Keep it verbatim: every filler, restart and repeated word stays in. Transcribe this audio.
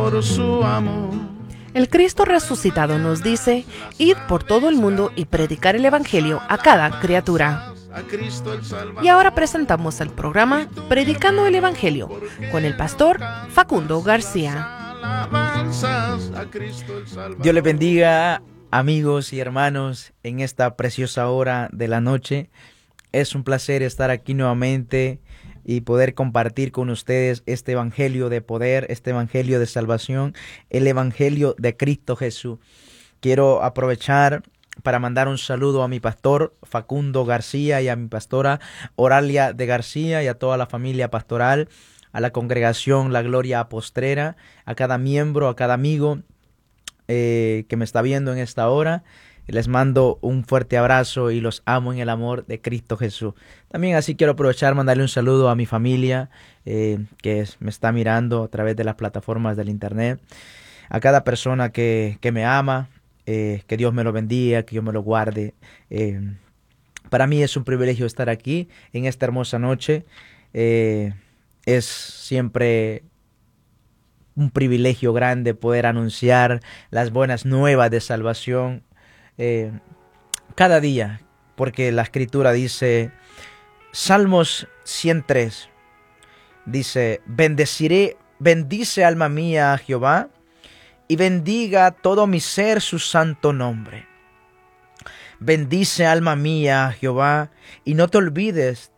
por su amor. El Cristo resucitado nos dice, id por todo el mundo y predicar el Evangelio a cada criatura. Y ahora presentamos el programa Predicando el Evangelio con el pastor Facundo García. Dios les bendiga, amigos y hermanos, en esta preciosa hora de la noche. Es un placer estar aquí nuevamente y poder compartir con ustedes este evangelio de poder, este evangelio de salvación, el evangelio de Cristo Jesús. Quiero aprovechar para mandar un saludo a mi pastor Facundo García y a mi pastora Oralia de García y a toda la familia pastoral, a la congregación La Gloria Postrera, a cada miembro, a cada amigo eh, que me está viendo en esta hora. Les mando un fuerte abrazo y los amo en el amor de Cristo Jesús. También así quiero aprovechar mandarle un saludo a mi familia eh, que es, me está mirando a través de las plataformas del internet. A cada persona que, que me ama, eh, que Dios me lo bendiga, que Dios me lo guarde. Eh, para mí es un privilegio estar aquí en esta hermosa noche. Eh, es siempre un privilegio grande poder anunciar las buenas nuevas de salvación. Eh, cada día, porque la escritura dice, Salmos ciento tres, dice, bendeciré, bendice alma mía a Jehová, y bendiga todo mi ser su santo nombre. Bendice alma mía a Jehová, y no te olvides